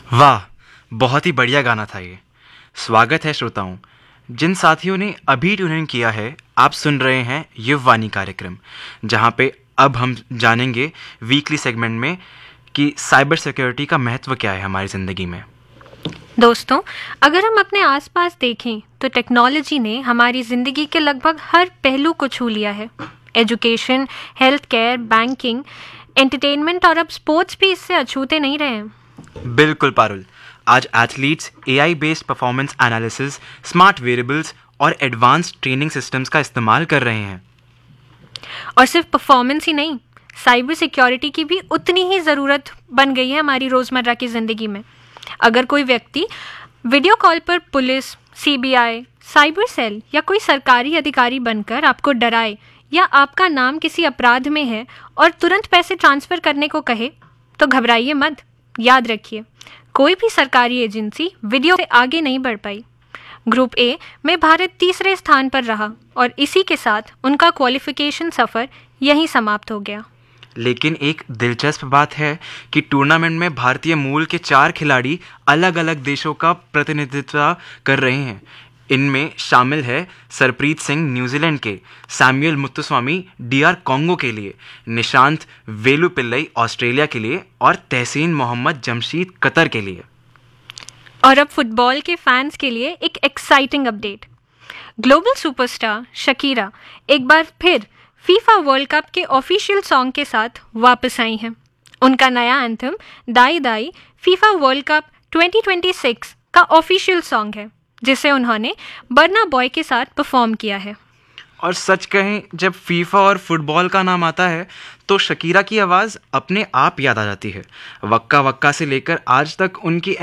वाह! बहुत ही बढ़िया गाना था ये। स्वागत है श्रोताओं। जिन साथियों ने अभी ट्यून इन किया है, आप सुन रहे हैं युववाणी कार्यक्रम, जहाँ पे अब हम जानेंगे वीकली सेगमेंट में कि साइबर सिक्योरिटी का महत्व क्या है हमारी ज़िंदगी में। दोस्तों, अगर हम अपने आसपास देखें तो टेक्नोलॉजी ने हमारी ज़िंदगी के लगभग हर पहलू को छू लिया है। Education, health care, banking, entertainment और अब स्पोर्ट्स भी इससे अछूते नहीं रहे हैं। बिल्कुल पारुल, आज athletes AI based performance analysis, smart variables और एडवांस्ड ट्रेनिंग सिस्टम्स का इस्तेमाल कर रहे हैं। और सिर्फ परफॉर्मेंस ही नहीं, साइबर सिक्योरिटी की भी उतनी ही ज़रूरत बन गई है हमारी रोज़मर्रा की ज़िंदगी में। अगर कोई व्यक्ति वीडियो कॉल पर पुलिस, सीबीआई, साइबर सेल या कोई सरकारी अधिकारी बनकर आपको डराए या आपका नाम किसी अपराध में है और तुरंत पैसे ट्रांसफ़र करने को कहे, तो घबराइए मत। याद रखिए, कोई भी सरकारी एजेंसी वीडियो से आगे नहीं बढ़ पाई। ग्रुप ए में भारत तीसरे स्थान पर रहा और इसी के साथ उनका क्वालिफिकेशन सफ़र यहीं समाप्त हो गया। लेकिन एक दिलचस्प बात है कि टूर्नामेंट में भारतीय मूल के 4 खिलाड़ी अलग अलग देशों का प्रतिनिधित्व कर रहे हैं। इनमें शामिल है सरप्रीत सिंह न्यूजीलैंड के, सैमुअल मुत्तुस्वामी डीआर कॉन्गो के लिए, निशांत वेलुपिल्लई ऑस्ट्रेलिया के लिए और तहसीन मोहम्मद जमशीद कतर के लिए। और अब फुटबॉल के फैंस के लिए एक exciting update. Global superstar Shakira एक बार फिर फीफा वर्ल्ड कप के ऑफिशियल सॉन्ग के साथ वापस आई हैं। उनका नया एंथम दाई दाई फीफा वर्ल्ड कप 2026 का ऑफिशियल सॉन्ग है, जिसे उन्होंने बर्ना बॉय के साथ परफॉर्म किया है। और सच कहें, जब फीफा और फुटबॉल का नाम आता है तो शकीरा की आवाज़ अपने आप याद आ जाती है। वक्का वक्का से लेकर आज तक उनकी